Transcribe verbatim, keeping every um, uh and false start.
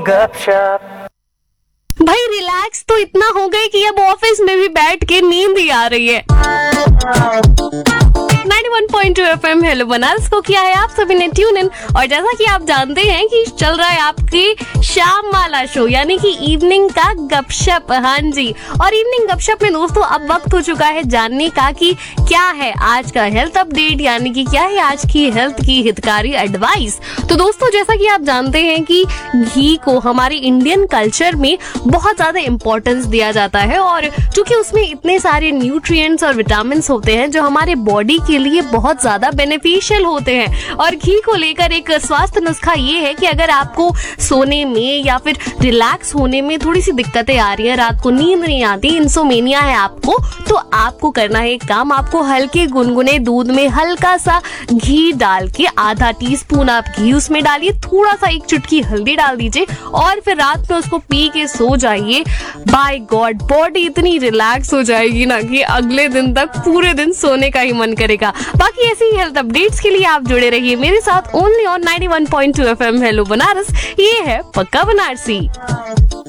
गपशप। भाई रिलैक्स तो इतना हो गए कि अब ऑफिस में भी बैठ के नींद ही आ रही है। Ninety one point two FM hello Banaras को किया है आप सभी ने ट्यून इन। और जैसा कि आप जानते हैं कि चल रहा है आपकी शाम वाला शो यानी कि इवनिंग का गपशप। हाँ जी, और इवनिंग गपशप में दोस्तों अब वक्त हो चुका है जानने का कि क्या है आज का हेल्थ अपडेट, यानी कि क्या है आज की हेल्थ की हितकारी एडवाइस। तो दोस्तों जैसा कि आप जानते हैं कि घी को हमारे इंडियन कल्चर में बहुत ज्यादा इम्पोर्टेंस दिया जाता है, और चूंकि उसमें इतने सारे न्यूट्रिएंट्स और विटामिन होते हैं जो हमारे बॉडी के लिए बहुत ज्यादा बेनिफिशियल होते हैं। और घी को लेकर एक स्वास्थ्य नुस्खा ये है कि अगर आपको सोने में या फिर रिलैक्स होने में थोड़ी सी दिक्कतें आ रही है, रात को नींद नहीं आती, इंसोमेनिया है आपको, तो आपको करना है एक काम, आपको हल्के गुनगुने दूध में हल्का सा घी डाल के, आधा टी स्पून आप घी उसमें डालिए, थोड़ा सा एक चुटकी हल्दी डाल दीजिए और फिर रात में उसको पी के सो जाइए। बाय गॉड बॉडी इतनी रिलैक्स हो जाएगी ना कि अगले दिन तक पूरे दिन सोने का ही मन करेगा। बाकी ऐसी ही हेल्थ अपडेट्स के लिए आप जुड़े रहिए मेरे साथ only on ninety one point two FM hello Banaras. ये है पक्का बनारसी।